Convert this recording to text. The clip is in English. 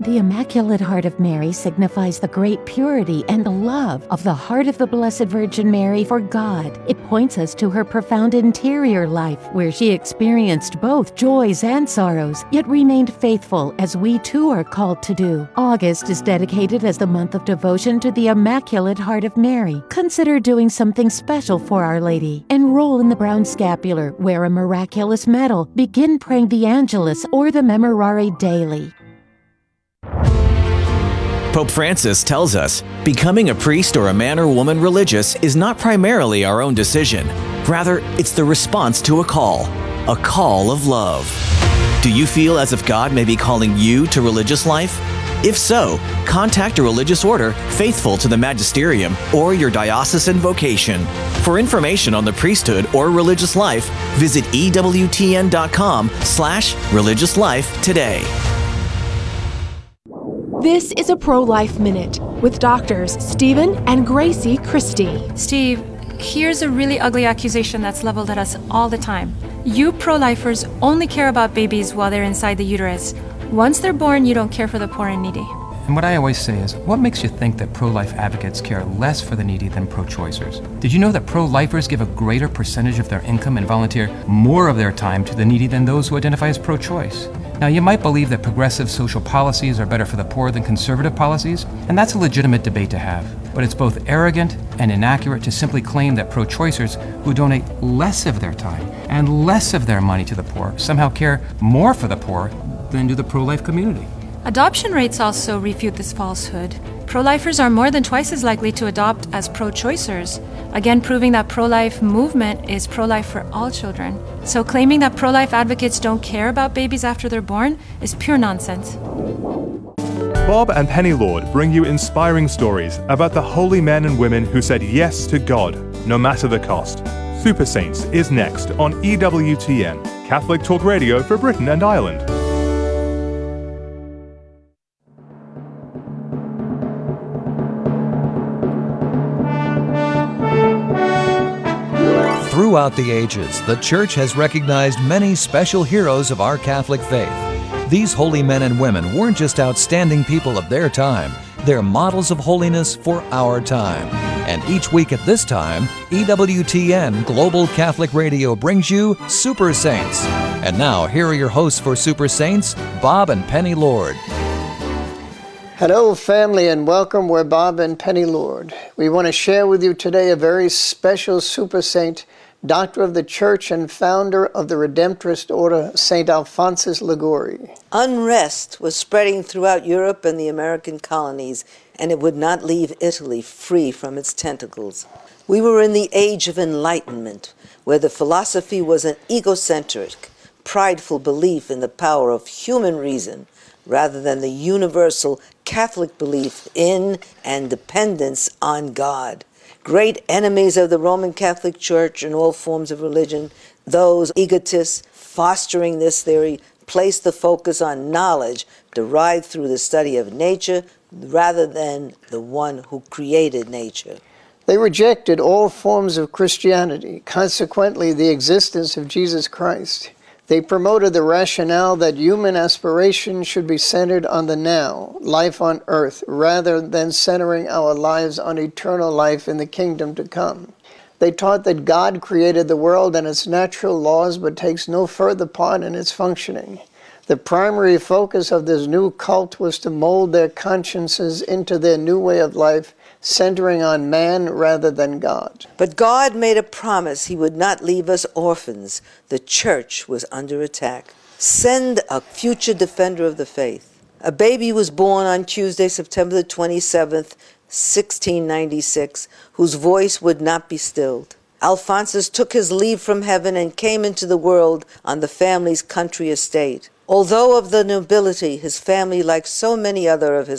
The Immaculate Heart of Mary signifies the great purity and love of the heart of the Blessed Virgin Mary for God. It points us to her profound interior life, where she experienced both joys and sorrows, yet remained faithful, as we too are called to do. August is dedicated as the month of devotion to the Immaculate Heart of Mary. Consider doing something special for Our Lady. Enroll in the Brown Scapular, wear a miraculous medal, begin praying the Angelus or the Memorare daily. Pope Francis tells us, becoming a priest or a man or woman religious is not primarily our own decision. Rather, it's the response to a call of love. Do you feel as if God may be calling you to religious life? If so, contact a religious order faithful to the magisterium or your diocesan vocation. For information on the priesthood or religious life, visit EWTN.com/religious life today. This is a Pro-Life Minute with doctors Stephen and Gracie Christie. Steve, here's a really ugly accusation that's leveled at us all the time. You pro-lifers only care about babies while they're inside the uterus. Once they're born, you don't care for the poor and needy. And what I always say is, what makes you think that pro-life advocates care less for the needy than pro-choicers? Did you know that pro-lifers give a greater percentage of their income and volunteer more of their time to the needy than those who identify as pro-choice? Now, you might believe that progressive social policies are better for the poor than conservative policies, and that's a legitimate debate to have. But it's both arrogant and inaccurate to simply claim that pro-choicers who donate less of their time and less of their money to the poor somehow care more for the poor than do the pro-life community. Adoption rates also refute this falsehood. Pro-lifers are more than twice as likely to adopt as pro-choicers, again proving that pro-life movement is pro-life for all children. So claiming that pro-life advocates don't care about babies after they're born is pure nonsense. Bob and Penny Lord bring you inspiring stories about the holy men and women who said yes to God, no matter the cost. Super Saints is next on EWTN, Catholic Talk Radio for Britain and Ireland. Throughout the ages, the Church has recognized many special heroes of our Catholic faith. These holy men and women weren't just outstanding people of their time, they're models of holiness for our time. And each week at this time, EWTN Global Catholic Radio brings you Super Saints. And now, here are your hosts for Super Saints, Bob and Penny Lord. Hello, family, and welcome. We're Bob and Penny Lord. We want to share with you today a very special Super Saint, Doctor of the Church and founder of the Redemptorist Order, St. Alphonsus Liguori. Unrest was spreading throughout Europe and the American colonies, and it would not leave Italy free from its tentacles. We were in the age of enlightenment, where the philosophy was an egocentric, prideful belief in the power of human reason, rather than the universal Catholic belief in and dependence on God. Great enemies of the Roman Catholic Church and all forms of religion, those egotists fostering this theory, place the focus on knowledge derived through the study of nature rather than the one who created nature. They rejected all forms of Christianity, consequently the existence of Jesus Christ. They promoted the rationale that human aspiration should be centered on the now, life on earth, rather than centering our lives on eternal life in the kingdom to come. They taught that God created the world and its natural laws, but takes no further part in its functioning. The primary focus of this new cult was to mold their consciences into their new way of life, centering on man rather than God. But God made a promise he would not leave us orphans. The church was under attack. Send a future defender of the faith. A baby was born on Tuesday, September the 27th, 1696, whose voice would not be stilled. Alphonsus took his leave from heaven and came into the world on the family's country estate. Although of the nobility, his family, like so many other of his